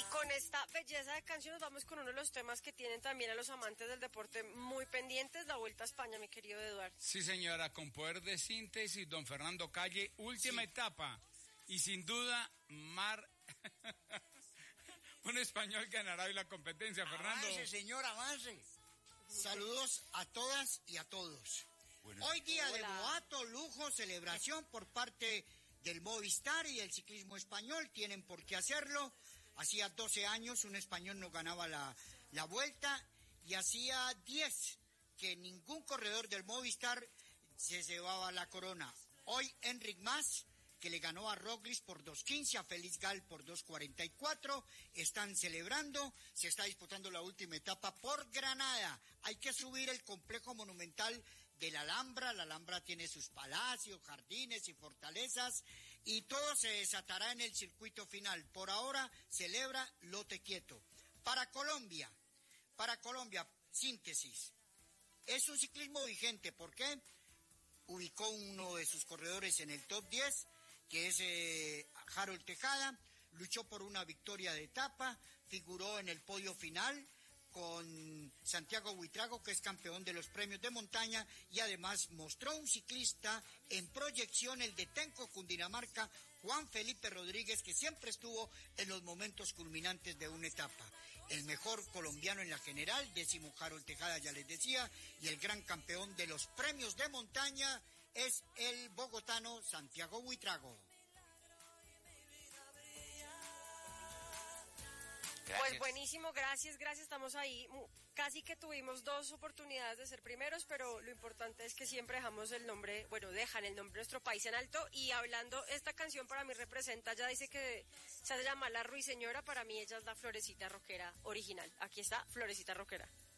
Con esta belleza de canción nos vamos con uno de los temas que tienen también a los amantes del deporte muy pendientes, la Vuelta a España, mi querido Eduardo. Sí, señora, con poder de síntesis, don Fernando Calle, última etapa. Y sin duda, un español ganará hoy la competencia, Fernando. Avance, señor, avance. Saludos a todas y a todos. Bueno, hoy día de boato, lujo, celebración por parte del Movistar y el ciclismo español. Tienen por qué hacerlo. Hacía 12 años un español no ganaba la Vuelta y hacía 10 que ningún corredor del Movistar se llevaba la corona. Hoy Enric Mas, que le ganó a Roglic por 2:15, a Félix Gal por 2:44, están celebrando, se está disputando la última etapa por Granada. Hay que subir el complejo monumental de la Alhambra tiene sus palacios, jardines y fortalezas, y todo se desatará en el circuito final. Por ahora celebra Lote Quieto. Para Colombia, síntesis, es un ciclismo vigente, ¿por qué? Ubicó uno de sus corredores en el top 10, que es Harold Tejada, luchó por una victoria de etapa, figuró en el podio final con Santiago Buitrago, que es campeón de los premios de montaña, y además mostró un ciclista en proyección, el de Tenco, Cundinamarca, Juan Felipe Rodríguez, que siempre estuvo en los momentos culminantes de una etapa. El mejor colombiano en la general, 10º Harold Tejada, ya les decía, y el gran campeón de los premios de montaña es el bogotano Santiago Buitrago. Gracias. Pues buenísimo, gracias, estamos ahí. Casi que tuvimos 2 oportunidades de ser primeros, pero lo importante es que siempre dejamos el nombre, dejan el nombre de nuestro país en alto. Y hablando, esta canción para mí representa, ya dice que se llama La Ruiseñora, para mí ella es la Florecita Rockera original. Aquí está, Florecita Rockera.